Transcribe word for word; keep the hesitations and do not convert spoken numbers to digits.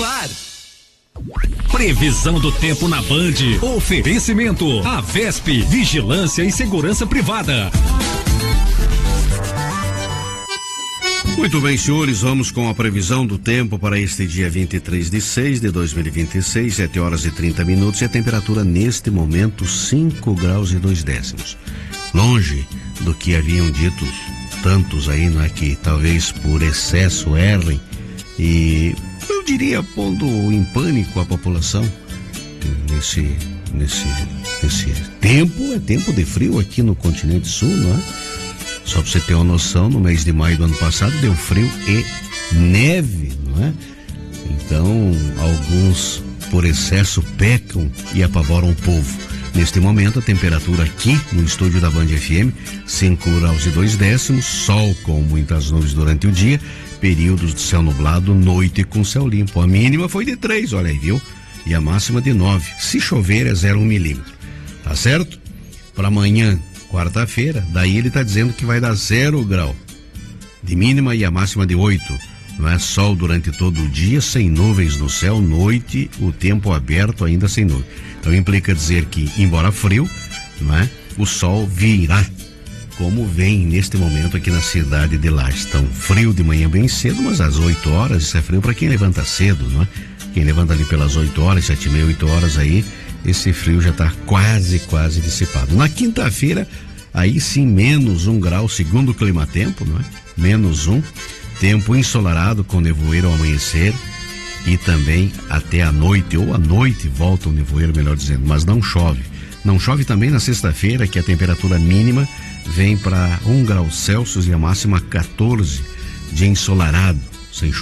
no ar. Previsão do tempo na Band. Oferecimento. A Vesp, Vigilância e Segurança Privada. Muito bem, senhores, vamos com a previsão do tempo para este dia vinte e três de seis de dois mil e vinte e seis, sete horas e trinta minutos, e a temperatura neste momento cinco graus e dois décimos. Longe do que haviam dito tantos aí, não é, que talvez por excesso errem e eu diria pondo em pânico a população nesse, nesse, nesse tempo, é tempo de frio aqui no continente sul, não é? Só pra você ter uma noção, no mês de maio do ano passado deu frio e neve, não é? Então, alguns por excesso pecam e apavoram o povo. Neste momento, a temperatura aqui no estúdio da Band F M, cinco graus e dois décimos, sol com muitas nuvens durante o dia, períodos de céu nublado, noite com céu limpo. A mínima foi de três, olha aí, viu? E a máxima de nove. Se chover é zero um milímetro. Tá certo? Para amanhã, quarta-feira, daí ele está dizendo que vai dar zero grau de mínima e a máxima de oito. Não é sol durante todo o dia, sem nuvens no céu, noite, o tempo aberto ainda sem nuvem. Então implica dizer que, embora frio, não é, o sol virá, como vem neste momento aqui na cidade de Lages. Então, frio de manhã bem cedo, mas às oito horas, isso é frio para quem levanta cedo, não é? Quem levanta ali pelas oito horas, sete e meia, oito horas aí, esse frio já está quase, quase dissipado. Na quinta-feira, aí sim, menos um grau, segundo o climatempo, não é? Menos um, tempo ensolarado com nevoeiro ao amanhecer e também até a noite, ou à noite volta o nevoeiro, melhor dizendo, mas não chove. Não chove também na sexta-feira, que a temperatura mínima vem para um grau Celsius e a máxima quatorze, de ensolarado, sem chuva.